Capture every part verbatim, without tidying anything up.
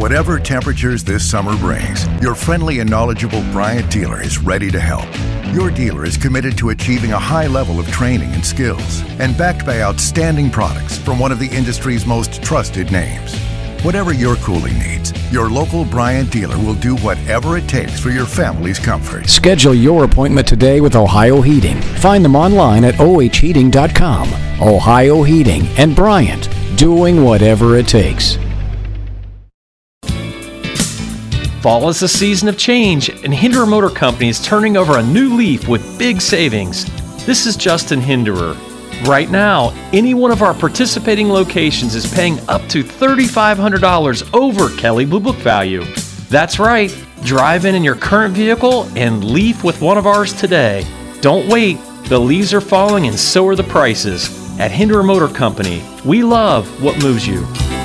Whatever temperatures this summer brings, your friendly and knowledgeable Bryant dealer is ready to help. Your dealer is committed to achieving a high level of training and skills and backed by outstanding products from one of the industry's most trusted names. Whatever your cooling needs, your local Bryant dealer will do whatever it takes for your family's comfort. Schedule your appointment today with Ohio Heating. Find them online at O H heating dot com. Ohio Heating and Bryant, doing whatever it takes. Fall is a season of change, and Hinderer Motor Company is turning over a new leaf with big savings. This is Justin Hinderer. Right now, any one of our participating locations is paying up to three thousand five hundred dollars over Kelley Blue Book value. That's right. Drive in in your current vehicle and leaf with one of ours today. Don't wait. The leaves are falling and so are the prices. At Hinderer Motor Company, we love what moves you.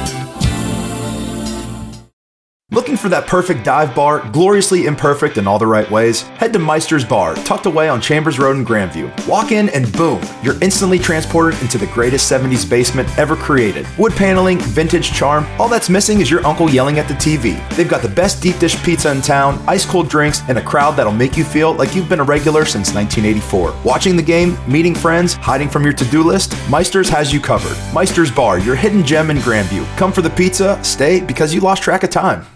Looking for that perfect dive bar, gloriously imperfect in all the right ways? Head to Meister's Bar, tucked away on Chambers Road in Grandview. Walk in and boom, you're instantly transported into the greatest seventies basement ever created. Wood paneling, vintage charm, all that's missing is your uncle yelling at the T V. They've got the best deep dish pizza in town, ice cold drinks, and a crowd that'll make you feel like you've been a regular since nineteen eighty-four. Watching the game, meeting friends, hiding from your to-do list, Meister's has you covered. Meister's Bar, your hidden gem in Grandview. Come for the pizza, stay because you lost track of time.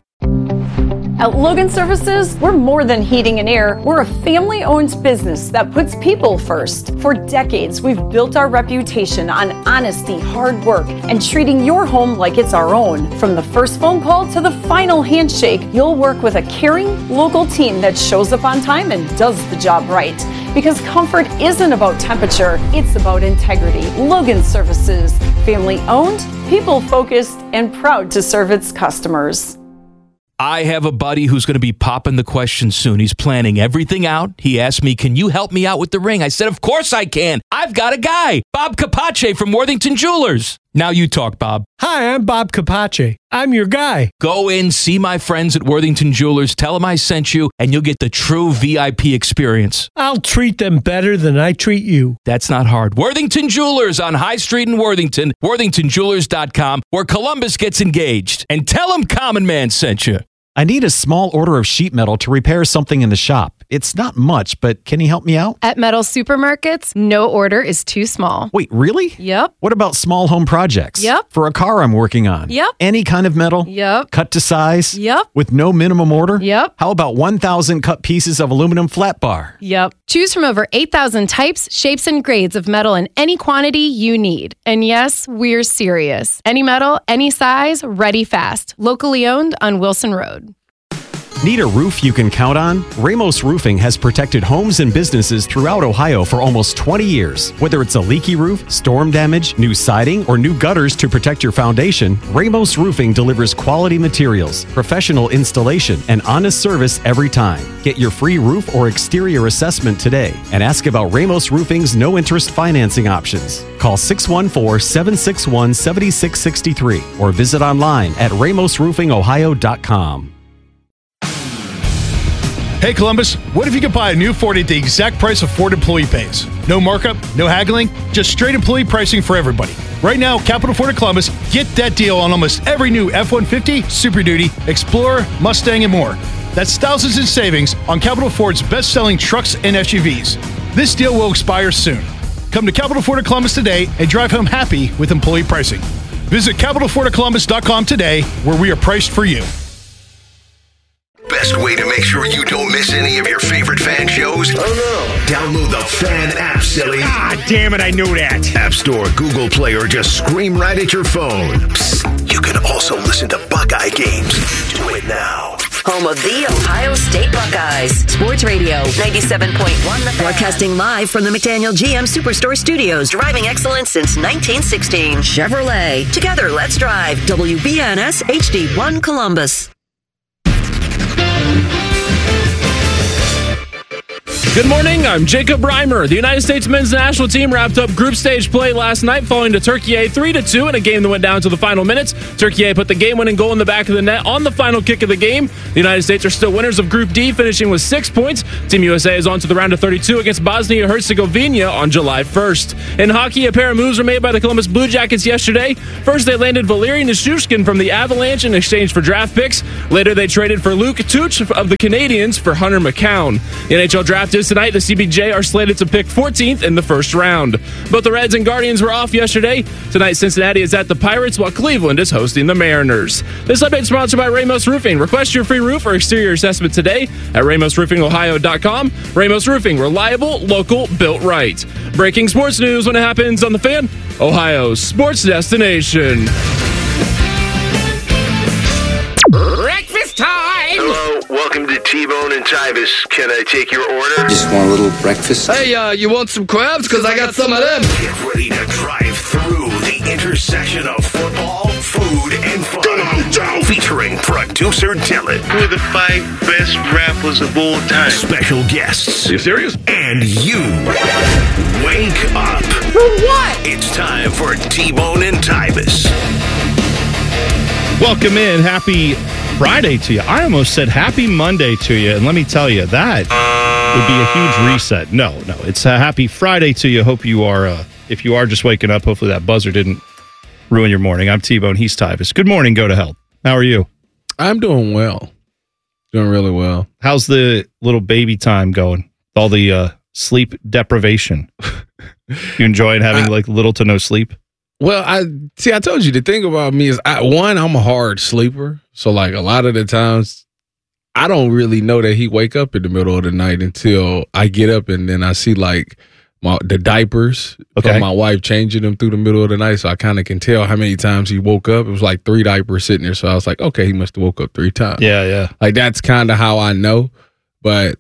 At Logan Services, we're more than heating and air. We're a family-owned business that puts people first. For decades, we've built our reputation on honesty, hard work, and treating your home like it's our own. From the first phone call to the final handshake, you'll work with a caring, local team that shows up on time and does the job right. Because comfort isn't about temperature, it's about integrity. Logan Services, family-owned, people-focused, and proud to serve its customers. I have a buddy who's going to be popping the question soon. He's planning everything out. He asked me, can you help me out with the ring? I said, of course I can. I've got a guy, Bob Capace from Worthington Jewelers. Now you talk, Bob. Hi, I'm Bob Capace. I'm your guy. Go in, see my friends at Worthington Jewelers, tell them I sent you, and you'll get the true V I P experience. I'll treat them better than I treat you. That's not hard. Worthington Jewelers on High Street in Worthington, worthington jewelers dot com, where Columbus gets engaged. And tell them Common Man sent you. I need a small order of sheet metal to repair something in the shop. It's not much, but can you help me out? At Metal Supermarkets, no order is too small. Wait, really? Yep. What about small home projects? Yep. For a car I'm working on? Yep. Any kind of metal? Yep. Cut to size? Yep. With no minimum order? Yep. How about one thousand cut pieces of aluminum flat bar? Yep. Choose from over eight thousand types, shapes, and grades of metal in any quantity you need. And yes, we're serious. Any metal, any size, ready fast. Locally owned on Wilson Road. Need a roof you can count on? Ramos Roofing has protected homes and businesses throughout Ohio for almost twenty years. Whether it's a leaky roof, storm damage, new siding, or new gutters to protect your foundation, Ramos Roofing delivers quality materials, professional installation, and honest service every time. Get your free roof or exterior assessment today and ask about Ramos Roofing's no-interest financing options. Call six one four, seven six one, seven six six three or visit online at ramos roofing ohio dot com. Hey Columbus, what if you could buy a new Ford at the exact price of Ford employee pays? No markup, no haggling, just straight employee pricing for everybody. Right now, Capital Ford of Columbus, get that deal on almost every new F one fifty, Super Duty, Explorer, Mustang, and more. That's thousands in savings on Capital Ford's best-selling trucks and S U Vs. This deal will expire soon. Come to Capital Ford of Columbus today and drive home happy with employee pricing. Visit capital ford of columbus dot com today, where we are priced for you. Best way to make sure you don't miss any of your favorite fan shows? Oh no. Download the Fan app, silly. Ah, damn it, I knew that. App Store, Google Play, or just scream right at your phone. Psst, you can also listen to Buckeye games. Do it now. Home of the Ohio State Buckeyes. Sports Radio, ninety-seven point one The Fan. Broadcasting live from the McDaniel G M Superstore Studios. Driving excellence since nineteen sixteen. Chevrolet. Together, let's drive. W B N S H D one Columbus. Good morning, I'm Jacob Reimer. The United States men's national team wrapped up group stage play last night, falling to Turkey A three to two in a game that went down to the final minutes. Turkey A put the game-winning goal in the back of the net on the final kick of the game. The United States are still winners of Group D, finishing with six points. Team U S A is on to the round of thirty-two against Bosnia-Herzegovina on July first. In hockey, a pair of moves were made by the Columbus Blue Jackets yesterday. First, they landed Valeri Nichushkin from the Avalanche in exchange for draft picks. Later, they traded for Luke Tuch of the Canadiens for Hunter McCown. The N H L draft is tonight. The C B J are slated to pick fourteenth in the first round. Both the Reds and Guardians were off yesterday. Tonight, Cincinnati is at the Pirates, while Cleveland is hosting the Mariners. This update is sponsored by Ramos Roofing. Request your free roof or exterior assessment today at ramos roofing ohio dot com. Ramos Roofing, reliable, local, built right. Breaking sports news when it happens on The Fan, Ohio's sports destination. Breakfast time! Hello, welcome to T-Bone and Tybus. Can I take your order? Just want a little breakfast. Hey, uh, you want some crabs? Because I got some of them. Get ready to drive through the intersection of football, food, and fun. Come on, Joe! Featuring producer Dylan. Who are the five best rappers of all time? Special guests. Are you serious? And you. Wake up. For what? It's time for T-Bone and Tybus. Welcome in. Happy Friday to you. I almost said happy Monday to you, and let me tell you, that would be a huge reset. No, no, it's a happy Friday to you. Hope you are, uh, if you are just waking up, hopefully that buzzer didn't ruin your morning. I'm T-Bone. He's Tybus. Good morning. Go to hell. How are you? I'm doing well. Doing really well. How's the little baby time going? All the uh, sleep deprivation. You enjoying having I, like little to no sleep? Well, I see. I told you the thing about me is, I, one, I'm a hard sleeper, so like a lot of the times, I don't really know that he wake up in the middle of the night until I get up, and then I see like my the diapers okay. from my wife changing them through the middle of the night, so I kind of can tell how many times he woke up. It was like three diapers sitting there, so I was like, okay, he must have woke up three times. Yeah, yeah. Like that's kind of how I know. But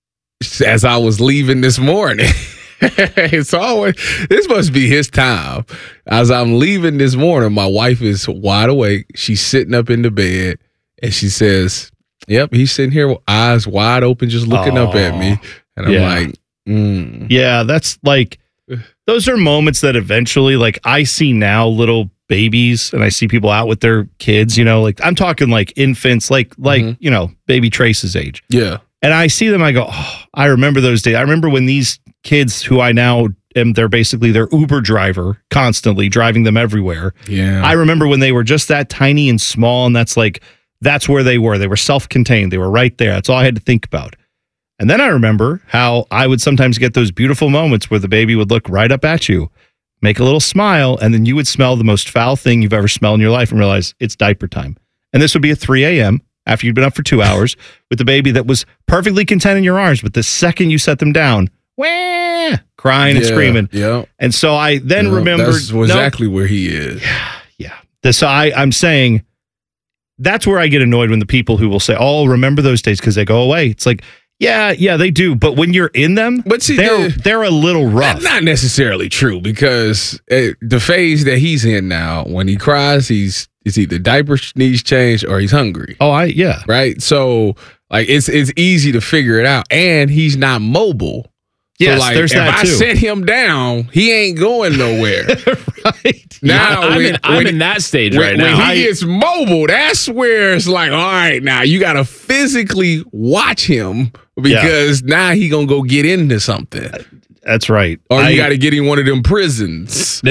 as I was leaving this morning. It's always, this must be his time. As I'm leaving this morning, my wife is wide awake. She's sitting up in the bed, and she says, yep, he's sitting here with eyes wide open, just looking oh, up at me. And I'm yeah. like, mm. Yeah, that's like, those are moments that eventually, like, I see now little babies, and I see people out with their kids, you know, like, I'm talking like infants, like, like mm-hmm. you know, baby Trace's age. Yeah. And I see them, I go, oh, I remember those days. I remember when these kids who I now am, they're basically their Uber driver, constantly driving them everywhere. Yeah. I remember when they were just that tiny and small, and that's like, that's where they were. They were self-contained. They were right there. That's all I had to think about. And then I remember how I would sometimes get those beautiful moments where the baby would look right up at you, make a little smile, and then you would smell the most foul thing you've ever smelled in your life and realize it's diaper time. And this would be at three a.m. after you'd been up for two hours with the baby that was perfectly content in your arms. But the second you set them down, wah, crying and yeah, screaming. Yeah. And so I then yeah, remembered. That's exactly no, where he is. Yeah. Yeah. This, I, I'm saying that's where I get annoyed when the people who will say, oh, remember those days because they go away. It's like, yeah, yeah, they do. But when you're in them, but see, they're, they're a little rough. That's not necessarily true because it, the phase that he's in now, when he cries, he's is either diaper needs changed or he's hungry. Oh, I yeah. Right? So like it's it's easy to figure it out. And he's not mobile. Yes, so like there's if that I too. set him down, he ain't going nowhere. Right. Now I'm, when, in, I'm when, in that stage when, right now. When he I, gets mobile, that's where it's like, all right, now you gotta physically watch him because yeah. now he gonna go get into something. That's right. Or I, you gotta get in one of them prisons.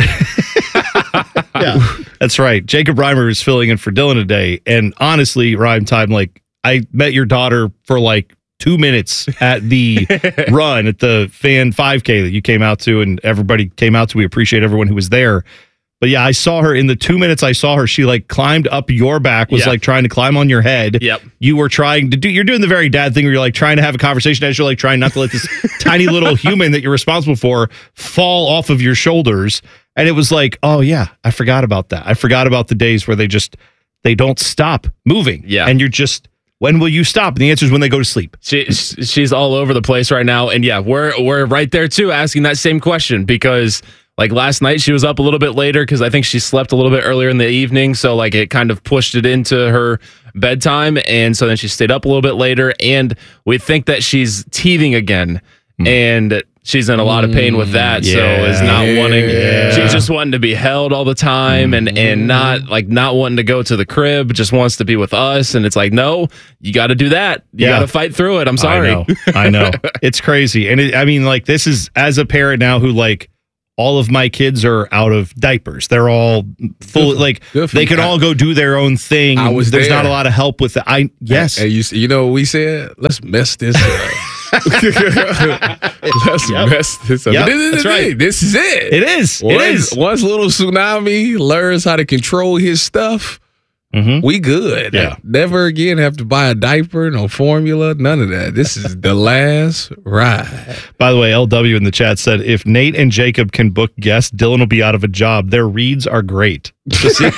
Yeah, that's right. Jacob Reimer is filling in for Dylan today. And honestly, Rhyme Time, like I met your daughter for like two minutes at the run at the Fan five K that you came out to and everybody came out to. We appreciate everyone who was there. But yeah, I saw her in the two minutes I saw her. She like climbed up your back, was yeah. like trying to climb on your head. Yep. You were trying to do, you're doing the very dad thing where you're like trying to have a conversation as you're like trying not to let this tiny little human that you're responsible for fall off of your shoulders. And it was like, oh yeah, I forgot about that. I forgot about the days where they just, they don't stop moving. Yeah. And you're just, when will you stop? And the answer is when they go to sleep. She, she's all over the place right now. And yeah, we're we're right there too, asking that same question because like last night she was up a little bit later because I think she slept a little bit earlier in the evening. So like it kind of pushed it into her bedtime. And so then she stayed up a little bit later. And we think that she's teething again. and she's in a lot of pain with that. Yeah. So is not wanting. Yeah. She's just wanting to be held all the time, and and not like not wanting to go to the crib. Just wants to be with us, and it's like, no, you got to do that. You Yeah. got to fight through it. I'm sorry. I know. I know. It's crazy. And it, I mean, like, this is as a parent now who, like, all of my kids are out of diapers. They're all full, like, Good for they you. can all go do their own thing. I was There's there. not a lot of help with the, I, yes. And you, you know what we said? Let's mess this up. Let's Yep. mess this up. Yep, This is that's the right. thing. This is it. It is. It Once, is. once little Tsunami learns how to control his stuff, we good. Yeah. Never again have to buy a diaper, no formula, none of that. This is the last ride. By the way, L W in the chat said, if Nate and Jacob can book guests, Dylan will be out of a job. Their reads are great. Just see-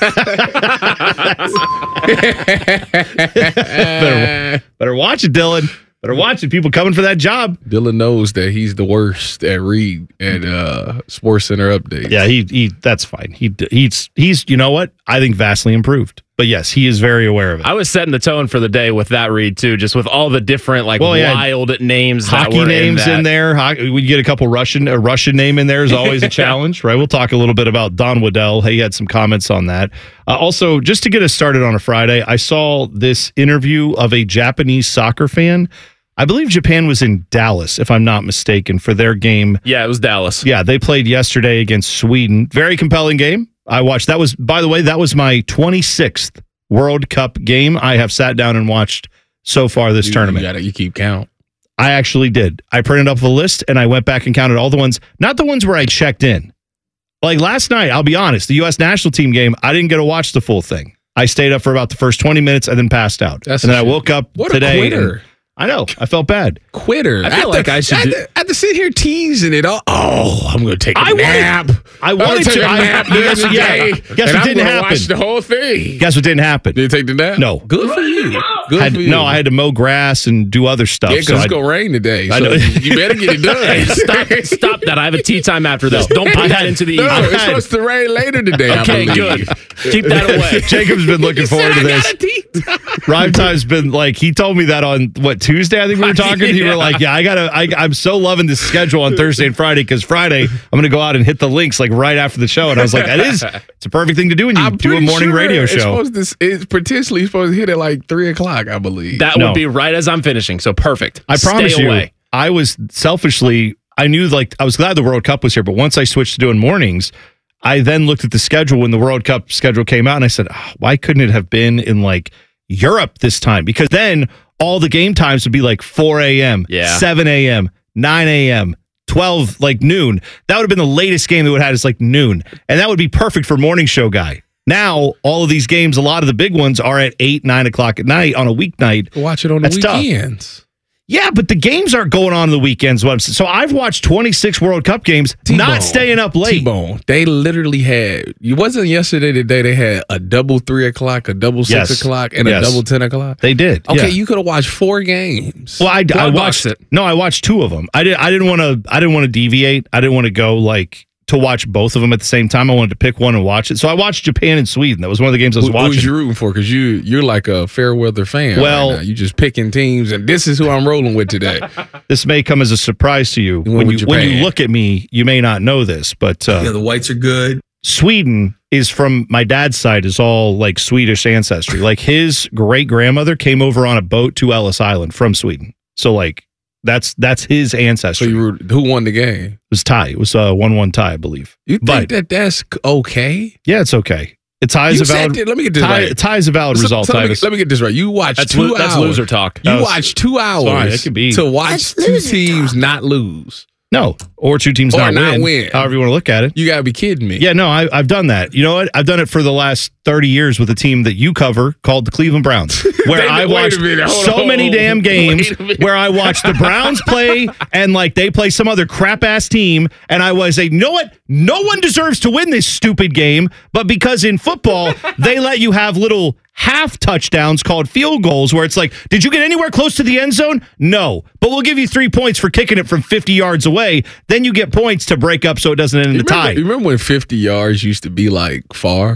better, better watch it, Dylan. Better watch it. People coming for that job. Dylan knows that he's the worst at read and uh, Sports Center updates. Yeah, he he. That's fine. He he's he's. You know what? I think vastly improved. But yes, he is very aware of it. I was setting the tone for the day with that read too, just with all the different like Well, yeah. wild names, Hockey that were names in, that. in there. Hockey, we get a couple Russian. A Russian name in there is always a challenge, right? We'll talk a little bit about Don Waddell. He had some comments on that. Uh, also, just to get us started on a Friday, I saw this interview of a Japanese soccer fan. I believe Japan was in Dallas, if I'm not mistaken, for their game. Yeah, it was Dallas. Yeah, they played yesterday against Sweden. Very compelling game. I watched. That was, by the way, that was my twenty-sixth World Cup game I have sat down and watched so far this You- tournament. You, gotta, you keep count. I actually did. I printed up the list and I went back and counted all the ones, not the ones where I checked in. Like last night, I'll be honest, the U S national team game, I didn't get to watch the full thing. I stayed up for about the first twenty minutes and then passed out. That's and then a I shit. woke up What a today. quitter. and- I know. I felt bad. Quitter. I feel have like to, I should have do- to, have to sit here teasing it all. Oh, I'm going to take a I wanted- nap. I I'm gonna wanted take to. a I- nap guess- the other yeah. day, Guess and what I'm didn't gonna happen? watch the whole thing. Guess what didn't happen? Did you take the nap? No. Good for you. Good Had- for you. no, I had to mow grass and do other stuff. Yeah, because so it's I- going to rain today. So I know. you better get it done. Hey, stop, stop that. I have a tea time after this. Don't put that into the No, email. it's supposed to rain later today, I Okay, believe. good. Keep that away. Jacob's been looking He forward said, to "I this. got a tea time." Rhyme Time's been like, he told me that on what, Tuesday? I think we were talking. You were like, yeah, I gotta, I, I'm so loving this schedule on Thursday and Friday because Friday I'm gonna go out and hit the links like right after the show. And I was like, that is, it's a perfect thing to do when you I'm do a pretty morning sure radio it's show. Supposed to, it's potentially supposed to hit at like three o'clock, I believe. That No. would be right as I'm finishing. So perfect. I promise Stay you, away. I was selfishly, I knew like, I was glad the World Cup was here, but once I switched to doing mornings, I then looked at the schedule when the World Cup schedule came out and I said, oh, why couldn't it have been in like Europe this time? Because then all the game times would be like four a.m., Yeah. seven a.m., nine a.m., twelve, like noon. That would have been the latest game that would have had is like noon. And that would be perfect for morning show guy. Now, all of these games, a lot of the big ones are at eight, nine o'clock at night on a weeknight. Watch it on the That's tough. weekends. Yeah, but the games aren't going on the weekends. What I'm saying. So I've watched twenty-six World Cup games, T-Bone. not staying up late. T-Bone. They literally had, it wasn't yesterday today, they had a double three o'clock, a double six Yes. o'clock, and Yes. a double ten o'clock. They did. Okay, yeah. you could have watched four games. Well, I, I Quad watched boxed it. No, I watched two of them. I did. I didn't want to. I didn't want to deviate. I didn't want to go like to watch both of them at the same time. I wanted to pick one and watch it. So I watched Japan and Sweden. That was one of the games I was Who, watching. who's you rooting for? Because you, you're like a fair weather fan. Well- right now. You just picking teams, and this is who I'm rolling with today. This may come as a surprise to you You went when you with when Japan. you look at me. You may not know this, but uh, Yeah, the whites are good. Sweden is from my dad's side is all like Swedish ancestry. Like his great grandmother came over on a boat to Ellis Island from Sweden. So like that's that's his So ancestry. you root, who won the game? It was tie. It was a one one tie, I believe. You think But- that that's c- okay? Yeah, it's okay. A tie is You a said valid. that- let me get this tie, right. tie is a valid So- result. so let, me, Titus. let me get this right. You watched That's, two lo- that's hours. loser talk. You That was- watched two hours Fine, it could be. to watch That's two loser teams not lose. No, or two teams Or not, not win, win. However you want to look at it. You gotta be kidding me. Yeah, no, I, I've done that. You know what? I've done it for the last thirty years with a team that you cover called the Cleveland Browns, where Wait a I minute, watched wait a minute, hold so on. many damn games Wait a minute. where I watched the Browns play and like they play some other crap ass team, and I was like, you know what? No one deserves to win this stupid game, but because in football they let you have little half touchdowns called field goals where it's like, did you get anywhere close to the end zone? No, but we'll give you three points for kicking it from fifty yards away. Then you get points to break up so it doesn't end in You the tie. remember, you remember when fifty yards used to be like far?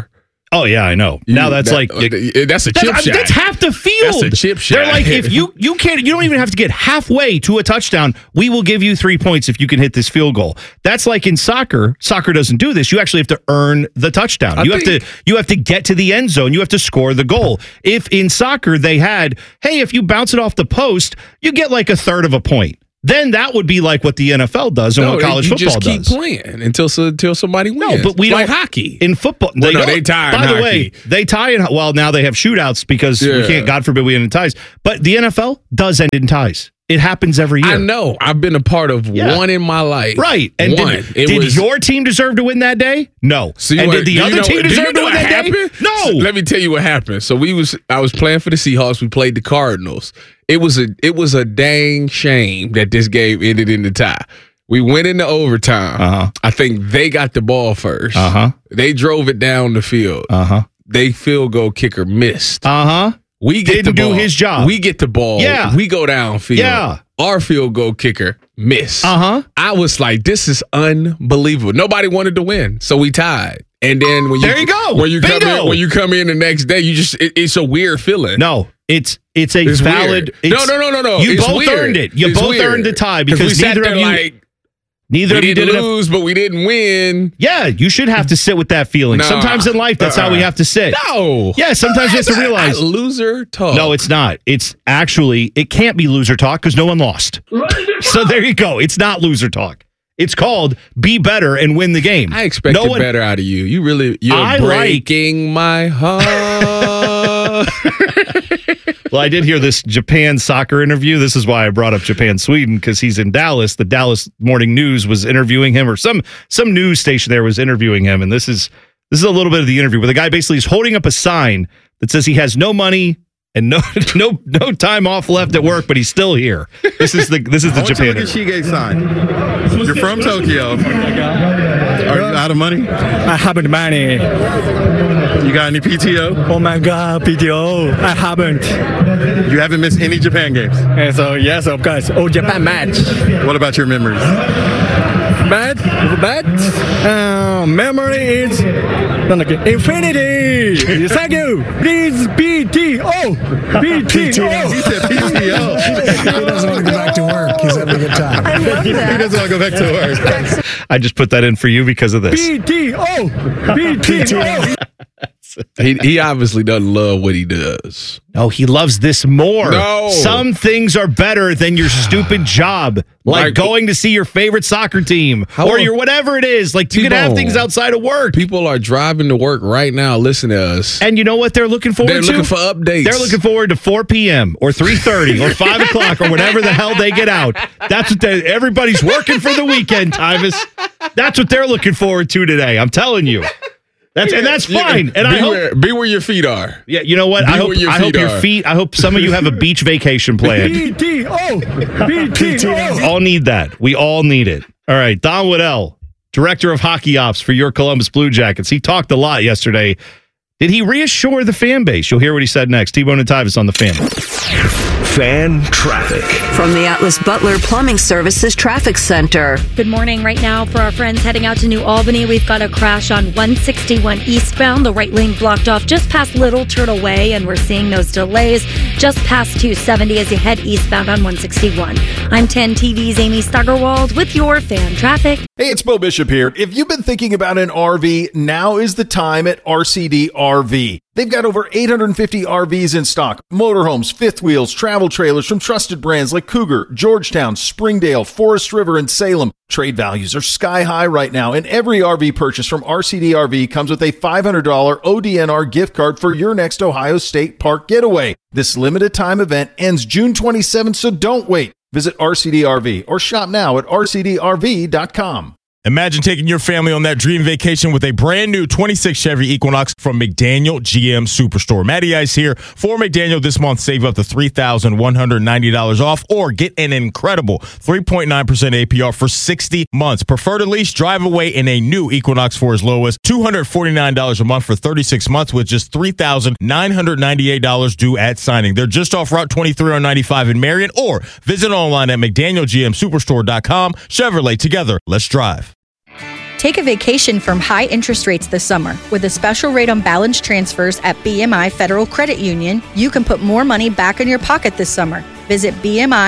Oh yeah, I know. You- now that's that- like that's a chip that's, shot. That's half the field. That's a chip shot. They're like, if you you can't, you don't even have to get halfway to a touchdown. We will give you three points if you can hit this field goal. That's like in soccer. Soccer doesn't do this. You actually have to earn the touchdown. I you have think- to you have to get to the end zone. You have to score the goal. If in soccer they had, hey, if you bounce it off the post, you get like a third of a point. Then that would be like what the N F L does and No, what college you football just keep does. playing until so- until somebody wins. No, but we like don't hockey in football. Well, no, don't- they tie in By the hockey. way, they tie in. Well, now they have shootouts because we Yeah. can't. God forbid we end in ties. But the N F L does end in ties. It happens every year. I know. I've been a part of Yeah. one in my life. Right. And one. did, It did was, your team deserve to win that day? No. See and what- did the do you other know- team do you deserve know to win what that happened? day? No. So let me tell you what happened. So we was I was playing for the Seahawks. We played the Cardinals. It was a it was a dang shame that this game ended in the tie. We went into overtime. Uh-huh. I think they got the ball first. Uh-huh. They drove it down the field. Uh-huh. They field goal kicker missed. Uh-huh. We get Didn't the ball. do his job. We get the ball. Yeah. We go downfield. Yeah. Our field goal kicker missed. Uh-huh. I was like, this is unbelievable. Nobody wanted to win, so we tied. And then when you There you go. when you come Bingo. in when you come in the next day, you just it, it's a weird feeling. No. It's it's a It's valid. weird. It's, No, no, no, no, no. You It's both weird. earned it. You It's both weird. earned the tie 'Cause because we sat neither there of you. like, neither we of you didn't did enough. lose, but we didn't win. Yeah, you should have to sit with that feeling. Nah. Sometimes in life, that's how we Uh-uh. have to sit. No. Yeah, sometimes you have to realize. Loser talk. No, it's not. It's actually, it can't be loser talk because no one lost. So there you go. It's not loser talk. It's called be better and win the game. I expected no one, better out of you. You really, you're I like- breaking my heart. Well, I did hear this Japan soccer interview. This is why I brought up Japan Sweden, because he's in Dallas. The Dallas Morning News was interviewing him, or some some news station there was interviewing him. And this is this is a little bit of the interview where the guy basically is holding up a sign that says he has no money and no no no time off left at work, but he's still here. This is the this is the I want Japan you to look interview. at Shige sign. You're from Tokyo. Are you out of money? I haven't money. You got any P T O? Oh my God, P T O. I haven't. You haven't missed any Japan games? And so, yes, of course. Oh, Japan match. What about your memories? Bad, bad. Uh, memory is infinity. Thank you. Please, P T O. P T O. He said P T O. He doesn't want to go back to work. He's having a good time. I love that. He doesn't want to go back to work. I just put that in for you because of this. P T O. P T O. he he obviously doesn't love what he does. No, he loves this more. No. Some things are better than your stupid job, like Like- going to see your favorite soccer team How or are- your whatever it is. Like you can have T-Bone. things outside of work. People are driving to work right now. Listen to us. And you know what they're looking forward They're to? looking for updates. They're looking forward to four p.m. or three thirty or five o'clock or whatever the hell they get out. That's what they, everybody's working for the weekend, Tyvis. That's what they're looking forward to today. I'm telling you. That's and that's Yeah, fine. And be I hope, where, be where your feet are. yeah, you know what? Be I hope where your I hope feet your are. feet. I hope some of you have a beach vacation planned. P T O. P T O. All need that. We all need it. All right, Don Waddell, director of hockey ops for your Columbus Blue Jackets. He talked a lot yesterday. Did he reassure the fan base? You'll hear what he said next. T-Bone and Tyvis on the Fan. Fan traffic. From the Atlas Butler Plumbing Services Traffic Center. Good morning. Right now, for our friends heading out to New Albany, we've got a crash on one sixty-one eastbound. The right lane blocked off just past Little Turtle Way, and we're seeing those delays just past two seventy as you head eastbound on one sixty-one. I'm ten T V's Amy Steigerwald with your fan traffic. Hey, it's Bo Bishop here. If you've been thinking about an R V, now is the time at R C D R V. They've got over eight hundred fifty R Vs in stock. Motorhomes, fifth wheels, travel trailers from trusted brands like Cougar, Georgetown, Springdale, Forest River, and Salem. Trade values are sky high right now, and every R V purchase from R C D R V comes with a five hundred dollars O D N R gift card for your next Ohio State Park getaway. This limited time event ends June twenty-seventh, so don't wait. Visit R C D R V or shop now at R C D R V dot com. Imagine taking your family on that dream vacation with a brand new twenty-six Chevy Equinox from McDaniel G M Superstore. Matty Ice here for McDaniel this month. Save up to three thousand one hundred ninety dollars off or get an incredible three point nine percent A P R for sixty months. Prefer to lease, drive away in a new Equinox for as low as two hundred forty-nine dollars a month for thirty-six months with just three thousand nine hundred ninety-eight dollars due at signing. They're just off Route twenty-three on ninety-five in Marion, or visit online at McDaniel G M Superstore dot com. Chevrolet, together, let's drive. Take a vacation from high interest rates this summer. With a special rate on balance transfers at B M I Federal Credit Union, you can put more money back in your pocket this summer. Visit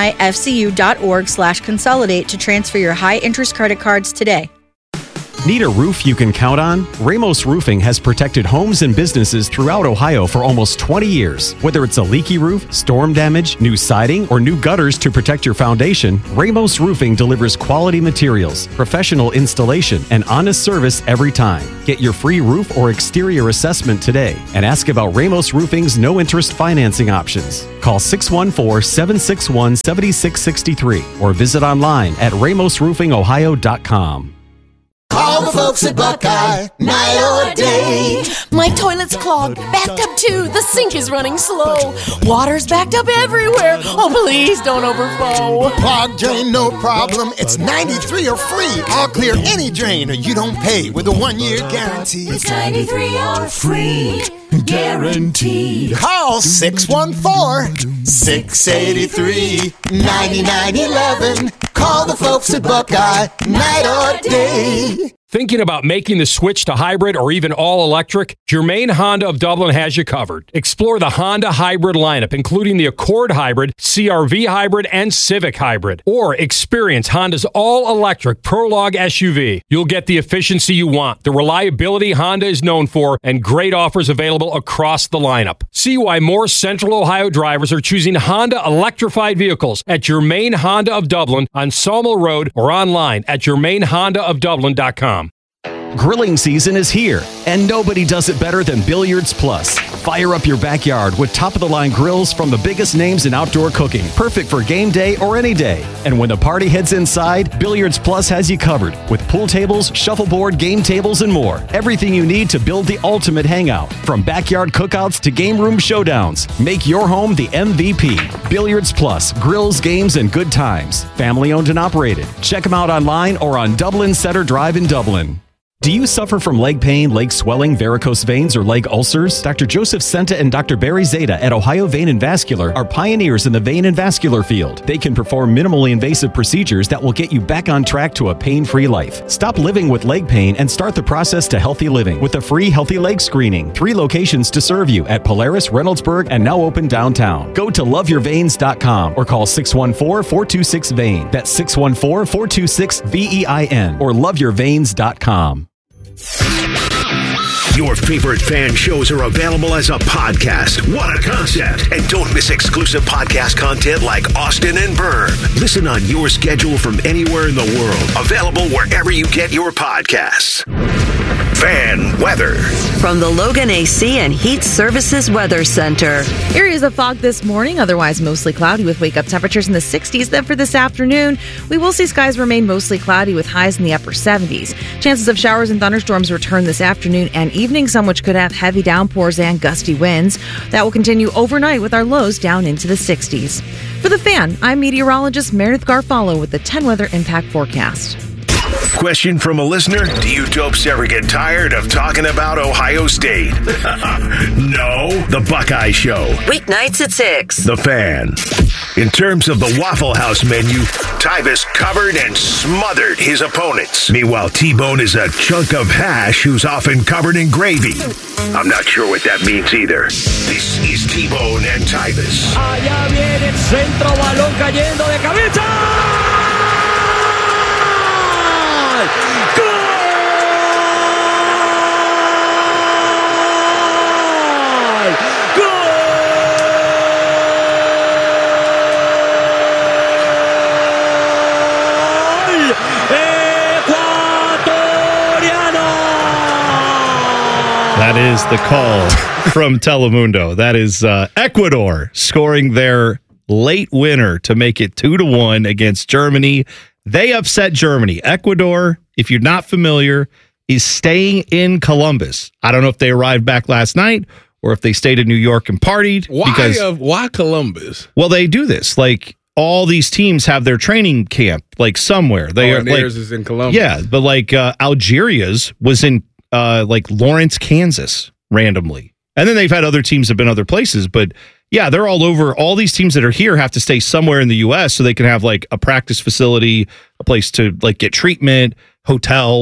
bmifcu.org slash consolidate to transfer your high interest credit cards today. Need a roof you can count on? Ramos Roofing has protected homes and businesses throughout Ohio for almost twenty years. Whether it's a leaky roof, storm damage, new siding, or new gutters to protect your foundation, Ramos Roofing delivers quality materials, professional installation, and honest service every time. Get your free roof or exterior assessment today and ask about Ramos Roofing's no-interest financing options. Call six one four, seven six one, seven six six three or visit online at ramos roofing ohio dot com. Call the folks at Buckeye, night or day. My toilet's clogged, backed up too. The sink is running slow. Water's backed up everywhere. Oh, please don't overflow. Clogged drain, no problem. It's ninety-three or free. I'll clear any drain or you don't pay with a one-year guarantee. It's ninety-three or free. Guaranteed. Call six one four, six eight three, nine nine one one. Call the folks at Buckeye, night or day. Thinking about making the switch to hybrid or even all-electric? Germain Honda of Dublin has you covered. Explore the Honda hybrid lineup, including the Accord Hybrid, C R V Hybrid, and Civic Hybrid. Or experience Honda's all-electric Prologue S U V. You'll get the efficiency you want, the reliability Honda is known for, and great offers available across the lineup. See why more Central Ohio drivers are choosing Honda electrified vehicles at Germain Honda of Dublin on Sawmill Road or online at germain honda of dublin dot com. Grilling season is here, and nobody does it better than Billiards Plus. Fire up your backyard with top-of-the-line grills from the biggest names in outdoor cooking, perfect for game day or any day. And when the party heads inside, Billiards Plus has you covered with pool tables, shuffleboard, game tables, and more. Everything you need to build the ultimate hangout, from backyard cookouts to game room showdowns. Make your home the M V P. Billiards Plus, grills, games, and good times. Family owned and operated. Check them out online or on Dublin Center Drive in Dublin. Do you suffer from leg pain, leg swelling, varicose veins, or leg ulcers? Doctor Joseph Senta and Doctor Barry Zeta at Ohio Vein and Vascular are pioneers in the vein and vascular field. They can perform minimally invasive procedures that will get you back on track to a pain-free life. Stop living with leg pain and start the process to healthy living with a free healthy leg screening. Three locations to serve you at Polaris, Reynoldsburg, and now open downtown. Go to love your veins dot com or call six one four, four two six, V E I N. That's six one four, four two six, V E I N or love your veins dot com. Your favorite fan shows are available as a podcast. What a concept. And don't miss exclusive podcast content like Austin and Burn. Listen on your schedule from anywhere in the world. Available wherever you get your podcasts. Fan weather. From the Logan A C and Heat Services Weather Center. Areas of fog this morning, otherwise mostly cloudy with wake-up temperatures in the sixties. Then for this afternoon, we will see skies remain mostly cloudy with highs in the upper seventies. Chances of showers and thunderstorms return this afternoon and evening, some which could have heavy downpours and gusty winds. That will continue overnight with our lows down into the sixties. For The Fan, I'm meteorologist Meredith Garfalo with the ten Weather Impact Forecast. Question from a listener: do you dopes ever get tired of talking about Ohio State? No. The Buckeye Show. Weeknights at six. The Fan. In terms of the Waffle House menu, Tyvis covered and smothered his opponents. Meanwhile, T-Bone is a chunk of hash who's often covered in gravy. I'm not sure what that means either. This is T-Bone and Tyvis. Allá viene el centro, balón cayendo de cabeza. That is the call from Telemundo. That is uh, Ecuador scoring their late winner to make it two to one against Germany. They upset Germany. Ecuador, if you're not familiar, is staying in Columbus. I don't know if they arrived back last night or if they stayed in New York and partied. Why? Because, Uh, why Columbus? well, they do this. Like, all these teams have their training camp, like, somewhere. They oh, are and like, theirs is in Columbus. yeah, but like uh, Algeria's was in uh, like Lawrence, Kansas, randomly. And then they've had other teams have been other places, but yeah, they're all over. All these teams that are here have to stay somewhere in the U S so they can have like a practice facility, a place to like get treatment, hotel,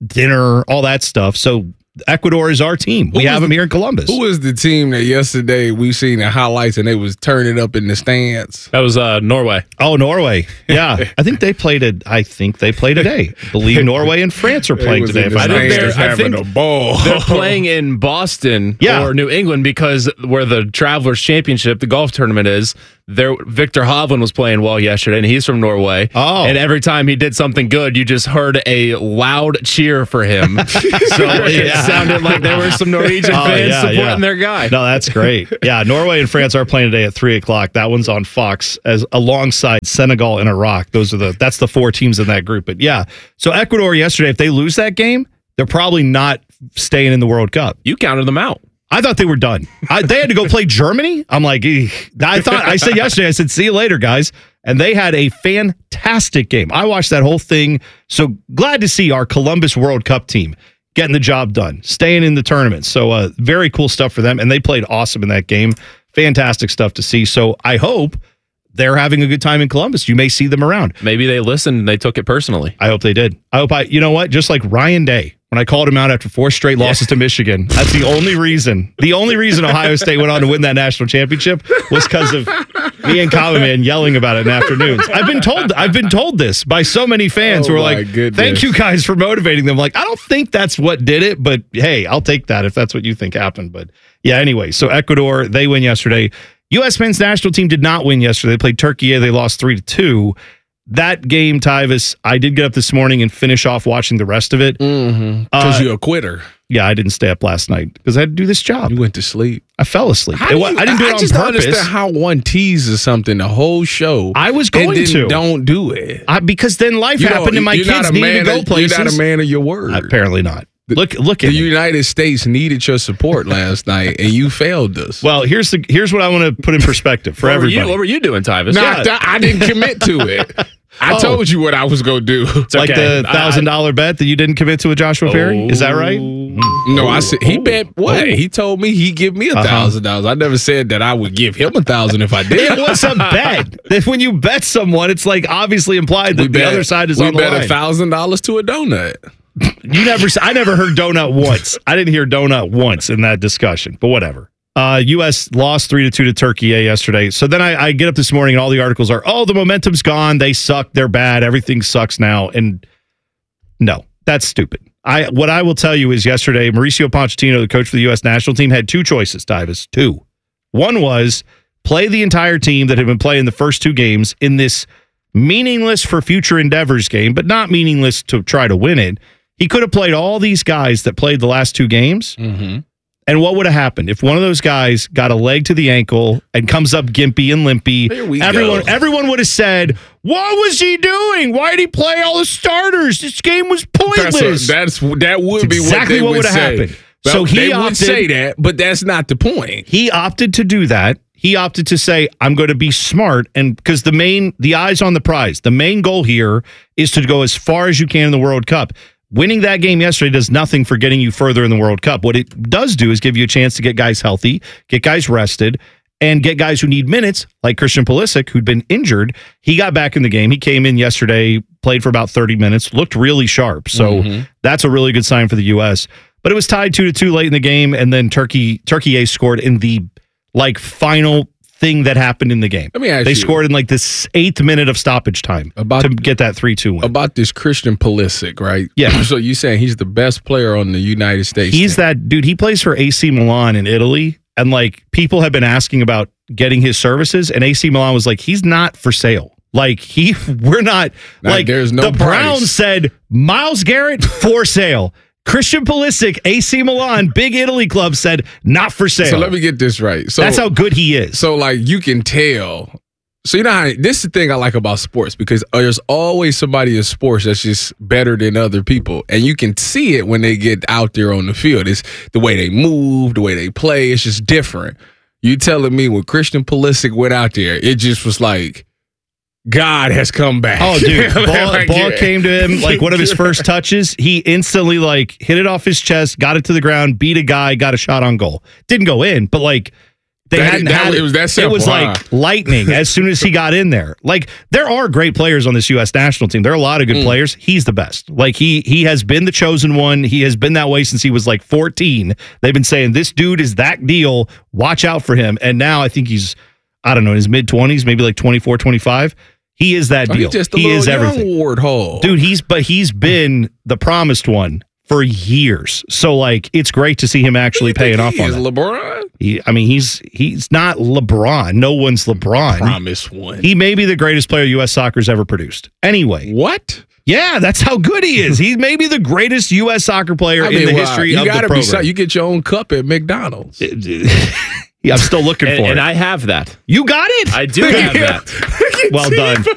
dinner, all that stuff. So Ecuador is our team. We Who have was them the- here in Columbus. Who was the team that yesterday we seen the highlights and they was turning up in the stands? That was uh, Norway. Oh, Norway. Yeah. I think they played it. I think they play today. I believe Norway and France are playing was today. in If the I'm not I think they're, mistaken. I having think a ball. they're playing in Boston Yeah. or New England because where the Travelers Championship, the golf tournament is, there Victor Hovland was playing well yesterday, and he's from Norway. Oh. And every time he did something good, you just heard a loud cheer for him. So it Yeah. sounded like there were some Norwegian Oh, fans yeah, supporting yeah. their guy. No, that's great. Yeah, Norway and France are playing today at three o'clock. That one's on Fox as alongside Senegal and Iraq. Those are the that's the four teams in that group. But yeah, so Ecuador yesterday, if they lose that game, they're probably not staying in the World Cup. You counted them out. I thought they were done. I, they had to go play Germany. I'm like, eek. I thought I said yesterday. I said, see you later, guys. And they had a fantastic game. I watched that whole thing. So glad to see our Columbus World Cup team getting the job done, staying in the tournament. So uh, very cool stuff for them. And they played awesome in that game. Fantastic stuff to see. So I hope they're having a good time in Columbus. You may see them around. Maybe they listened and they took it personally. I hope they did. I hope I, you know what? Just like Ryan Day, when I called him out after four straight losses to Michigan, that's the only reason. The only reason Ohio State went on to win that national championship was because of me and Common Man yelling about it in afternoons. I've been told. I've been told this by so many fans Oh, who are my like, goodness. "Thank you guys for motivating them." Like, I don't think that's what did it, but hey, I'll take that if that's what you think happened. But yeah, anyway. So Ecuador, they win yesterday. U S men's national team did not win yesterday. They played Turkey. They lost three to two. That game, Tyvis, I did get up this morning and finish off watching the rest of it. Mm-hmm. Because Uh, you're a quitter. Yeah, I didn't stay up last night because I had to do this job. You went to sleep. I fell asleep. How It do wa- you- I didn't do it I on just don't purpose. understand how one teases something the whole show. I was and going then to. don't do it. I, because then life You happened don't- and my you're kids not a needed to man go of- places. You're not a man of your word. Apparently not. Look, look at the me. United States needed your support last night, and you failed us. Well, here's the here's what I want to put in perspective for What were everybody. you, what were you doing, Tyvis? Nah, yeah. th- I didn't commit to it. I Oh. told you what I was going to do. Like okay. the thousand dollar bet that you didn't commit to with Joshua Perry. Is that right? No, I said he bet what? He told me he'd give me a Uh-huh. thousand dollars. I never said that I would give him a thousand if I did. It was a bet. That when you bet someone, it's like obviously implied that We the bet- other side is we on the bet line. a thousand dollars to a donut. You never. I never heard donut once. I didn't hear donut once in that discussion. But whatever. Uh, U S lost three to two to Turkey yesterday. So then I, I get up this morning and all the articles are, oh, the momentum's gone. They suck. They're bad. Everything sucks now. And no, that's stupid. I what I will tell you is yesterday, Mauricio Pochettino, the coach for the U S national team, had two choices. Tyvis, two. One was play the entire team that had been playing the first two games in this meaningless for future endeavors game, but not meaningless to try to win it. He could have played all these guys that played the last two games. Mm-hmm. And what would have happened if one of those guys got a leg to the ankle and comes up gimpy and limpy? There we everyone, go. everyone would have said, "What was he doing? Why did he play all the starters? This game was pointless." That's, a, that's that would That's be exactly what, what they would would have say. happened. Well, So he they would opted- say that, but that's not the point. He opted to do that. He opted to say, "I'm going to be smart," and because the main, the eyes on the prize, the main goal here is to go as far as you can in the World Cup. Winning that game yesterday does nothing for getting you further in the World Cup. What it does do is give you a chance to get guys healthy, get guys rested, and get guys who need minutes, like Christian Pulisic, who'd been injured. He got back in the game. He came in yesterday, played for about thirty minutes, looked really sharp. So Mm-hmm. that's a really good sign for the U S. But it was tied two to two late in the game, and then Turkey Turkey A scored in the like final thing that happened in the game. Let me ask they you. scored in like this eighth minute of stoppage time About- to get that three two win. About this Christian Pulisic, right? Yeah. So you saying he's the best player on the United States? He's team. that dude. He plays for A C Milan in Italy, and like people have been asking about getting his services, and A C Milan was like, he's not for sale. Like he, we're not Like, like there's no the price. Browns said Myles Garrett for sale. Christian Pulisic, A C Milan, big Italy club said not for sale. So let me get this right. So That's how good he is. So like you can tell. So you know how this is the thing I like about sports because there's always somebody in sports that's just better than other people, and you can see it when they get out there on the field. It's the way they move, the way they play. It's just different. You telling me when Christian Pulisic went out there, it just was like God has come back. Oh, dude, ball, Like, ball yeah. came to him like one of his first touches. He instantly like hit it off his chest, got it to the ground, beat a guy, got a shot on goal. Didn't go in, but like They That- hadn't that- had it was that It simple, was like huh? lightning as soon as he got in there. Like there are great players on this U S national team. There are a lot of good Mm. players. He's the best. Like he he has been the chosen one. He has been that way since he was like fourteen. They've been saying this dude is that deal. Watch out for him. And now I think he's I don't know in his mid twenties, maybe like twenty-four, twenty-five. He is that Oh, deal. he's just a he little is young everything. Ward Hall. Dude, he's but he's been the promised one for years. So like it's great to see him actually paying off He on is that. LeBron. He, I mean, he's he's not LeBron. No one's LeBron. Promise one. He may be the greatest player U S soccer's ever produced. Anyway, What? yeah, that's how good he is. He may be the greatest U S soccer player I in mean, the well, history you of the gotta program. be so, you get your own cup at McDonald's. Yeah, I'm still looking And, for and it. I have that. You got it. I do have that. Well done.